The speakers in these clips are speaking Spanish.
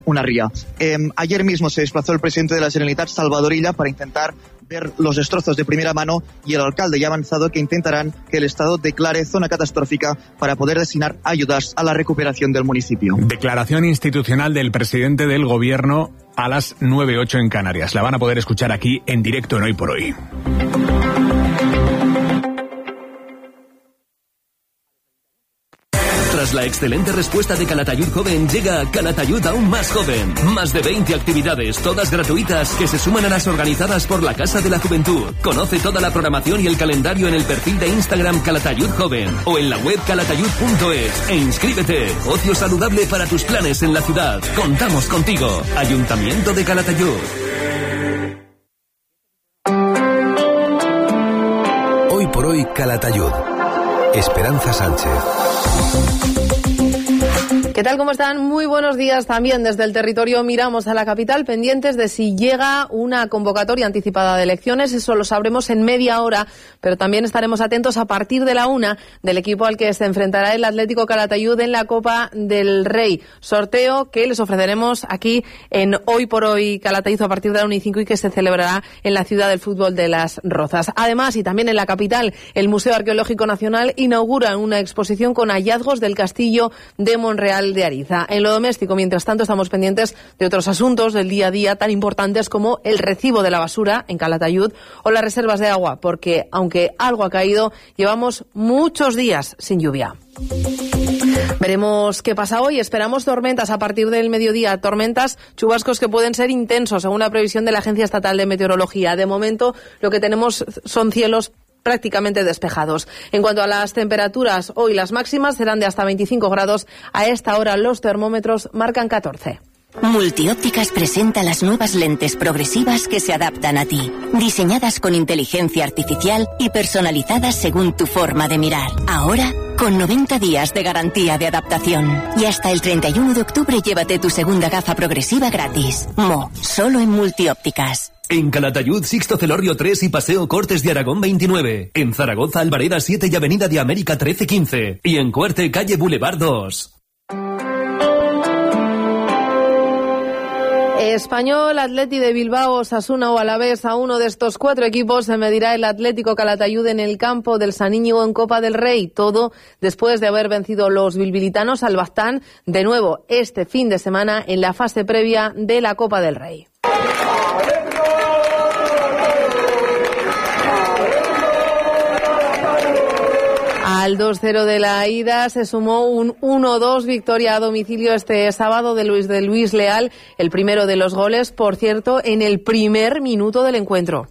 una ría. Ayer mismo se desplazó el presidente de la Generalitat, Salvador Illa, para intentar ver los destrozos de primera mano, y el alcalde ya ha avanzado que intentarán que el Estado declare zona catastrófica para poder destinar ayudas a la recuperación del municipio. Declaración institucional del presidente del Gobierno a las 9:08 en Canarias. La van a poder escuchar aquí en directo en Hoy por Hoy. Tras la excelente respuesta de Calatayud Joven, llega Calatayud aún más joven. Más de 20 actividades, todas gratuitas, que se suman a las organizadas por la Casa de la Juventud. Conoce toda la programación y el calendario en el perfil de Instagram Calatayud Joven o en la web calatayud.es e inscríbete. Ocio saludable para tus planes en la ciudad. Contamos contigo. Ayuntamiento de Calatayud. Hoy por Hoy Calatayud. Esperanza Sánchez. ¿Qué tal? ¿Cómo están? Muy buenos días. También desde el territorio miramos a la capital, pendientes de si llega una convocatoria anticipada de elecciones. Eso lo sabremos en media hora, pero también estaremos atentos a partir de la 1 del equipo al que se enfrentará el Atlético Calatayud en la Copa del Rey. Sorteo que les ofreceremos aquí en Hoy por Hoy Calatayud a partir de la 1:05 y que se celebrará en la ciudad del fútbol de Las Rozas. Además, y también en la capital, el Museo Arqueológico Nacional inaugura una exposición con hallazgos del castillo de Monreal de Ariza. En lo doméstico, mientras tanto, estamos pendientes de otros asuntos del día a día tan importantes como el recibo de la basura en Calatayud o las reservas de agua, porque aunque algo ha caído, llevamos muchos días sin lluvia. Veremos qué pasa hoy. Esperamos tormentas a partir del mediodía. Tormentas, chubascos que pueden ser intensos, según la previsión de la Agencia Estatal de Meteorología. De momento, lo que tenemos son cielos prácticamente despejados. En cuanto a las temperaturas, hoy las máximas serán de hasta 25 grados. A esta hora los termómetros marcan 14. Multiópticas presenta las nuevas lentes progresivas que se adaptan a ti, diseñadas con inteligencia artificial y personalizadas según tu forma de mirar. Ahora, con 90 días de garantía de adaptación. Y hasta el 31 de octubre llévate tu segunda gafa progresiva gratis. Solo en Multiópticas. En Calatayud, Sixto Celorrio 3 y Paseo Cortes de Aragón 29. En Zaragoza, Albareda 7 y Avenida de América 13-15. Y en Cuerte, calle Boulevard 2. Español, Atleti de Bilbao, Osasuna o Alavés. A uno de estos 4 equipos se medirá el Atlético Calatayud en el campo del San Íñigo en Copa del Rey. Todo después de haber vencido los bilbilitanos al Baztán de nuevo este fin de semana en la fase previa de la Copa del Rey. Al 2-0 de la ida se sumó un 1-2 victoria a domicilio este sábado de Luis Leal, el primero de los goles, por cierto, en el primer minuto del encuentro.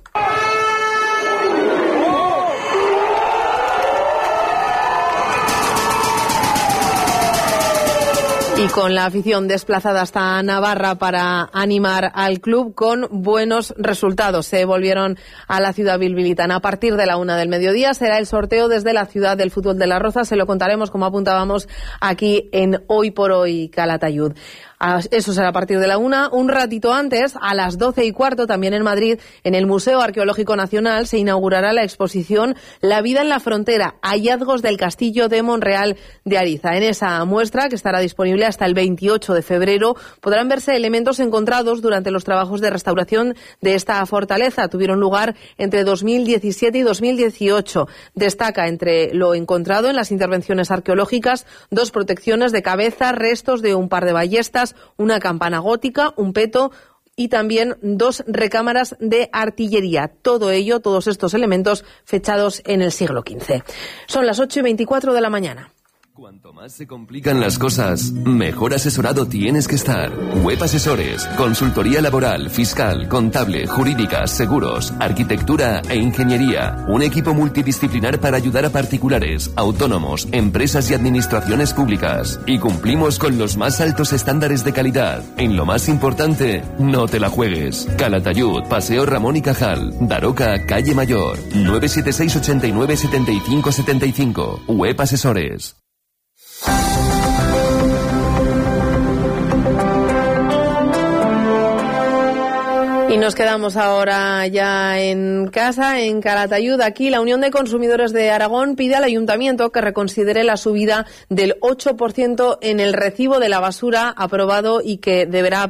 Y con la afición desplazada hasta Navarra para animar al club con buenos resultados. Se volvieron a la ciudad bilbilitana. A partir de la 1 del mediodía será el sorteo desde la ciudad del fútbol de Las Rozas. Se lo contaremos, como apuntábamos, aquí en Hoy por Hoy Calatayud. Eso será a partir de la 1. Un ratito antes, a las 12:15, también en Madrid, en el Museo Arqueológico Nacional, se inaugurará la exposición La vida en la frontera, hallazgos del castillo de Monreal de Ariza. En esa muestra, que estará disponible hasta el 28 de febrero, podrán verse elementos encontrados durante los trabajos de restauración de esta fortaleza. Tuvieron lugar entre 2017 y 2018. Destaca entre lo encontrado en las intervenciones arqueológicas 2 protecciones de cabeza, restos de un par de ballestas, una campana gótica, un peto y también 2 recámaras de artillería. Todo ello, todos estos elementos fechados en el siglo XV. Son las 8:24 de la mañana. Cuanto más se complican las cosas, mejor asesorado tienes que estar. Web Asesores, consultoría laboral, fiscal, contable, jurídicas, seguros, arquitectura e ingeniería. Un equipo multidisciplinar para ayudar a particulares, autónomos, empresas y administraciones públicas. Y cumplimos con los más altos estándares de calidad. En lo más importante, no te la juegues. Calatayud, Paseo Ramón y Cajal, Daroca, Calle Mayor, 976 89 75 75. Web Asesores. Y nos quedamos ahora ya en casa, en Calatayud. Aquí la Unión de Consumidores de Aragón pide al Ayuntamiento que reconsidere la subida del 8% en el recibo de la basura aprobado y que deberá